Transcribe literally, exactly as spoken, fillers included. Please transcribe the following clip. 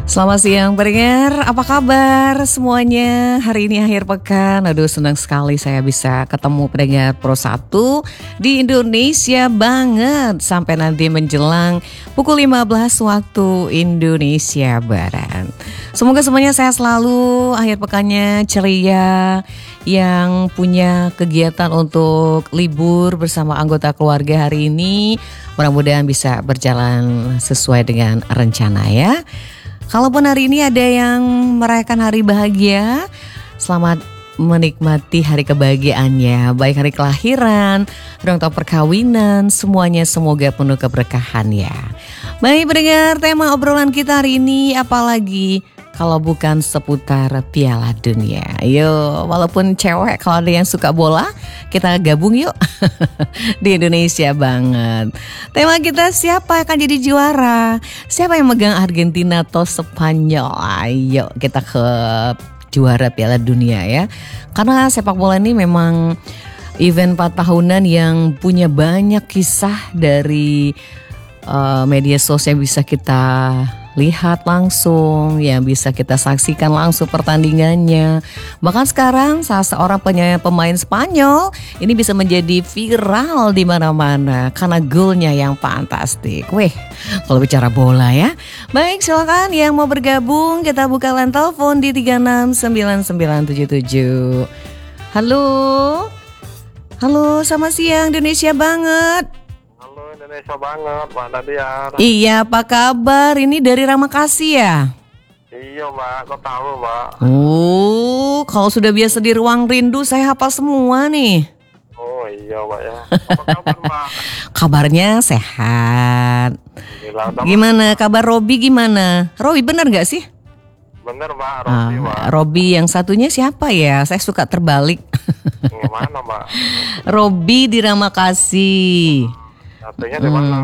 Selamat siang pendengar, apa kabar semuanya? Hari ini akhir pekan, aduh senang sekali saya bisa ketemu pendengar Pro satu di Indonesia banget. Sampai nanti menjelang pukul lima belas waktu Indonesia Barat. Semoga semuanya sehat selalu, akhir pekannya ceria. Yang punya kegiatan untuk libur bersama anggota keluarga hari ini, mudah-mudahan bisa berjalan sesuai dengan rencana ya. Kalaupun hari ini ada yang merayakan hari bahagia, selamat menikmati hari kebahagiaannya. Baik hari kelahiran, ulang tahun perkawinan, semuanya semoga penuh keberkahan ya. Baik pendengar, tema obrolan kita hari ini apalagi kalau bukan seputar Piala Dunia. Yuk, walaupun cewek, kalau ada yang suka bola, kita gabung yuk. Di Indonesia banget. Tema kita, siapa yang akan jadi juara? Siapa yang megang Argentina atau Spanyol? Ayo kita ke juara Piala Dunia ya. Karena sepak bola ini memang event empat tahunan yang punya banyak kisah dari uh, media sosial yang bisa kita lihat langsung, yang bisa kita saksikan langsung pertandingannya. Bahkan sekarang salah seorang penyanyi pemain Spanyol ini bisa menjadi viral di mana-mana karena golnya yang fantastik. Weh, kalau bicara bola ya. Baik, silakan yang mau bergabung, kita buka line telepon di tiga enam sembilan sembilan tujuh tujuh. Halo. Halo, selamat siang Indonesia banget. Indonesia banget, Mbak Nadia. Iya, apa kabar? Ini dari Ramakasih ya? Iya, Mbak. Kok tahu, Mbak? Oh, kalau sudah biasa di ruang rindu, saya hafal semua nih. Oh iya, Mbak ya. Apa kabar, Mbak? Kabarnya sehat. Gila, Gimana kabar Robi gimana? Robi bener gak sih? Bener, Mbak. Robi, Ah, Mbak. Robi yang satunya siapa ya? Saya suka terbalik. Gimana, Mbak? Robi di Ramakasih. Satunya di mana?